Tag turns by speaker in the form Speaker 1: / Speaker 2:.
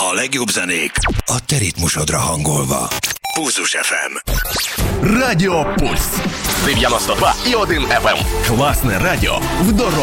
Speaker 1: A legjobb zenék a te ritmusodra hangolva. Pulzus FM.
Speaker 2: Радіо Пульс.
Speaker 3: 92,1 FM.
Speaker 2: Класне радіо в дорогу.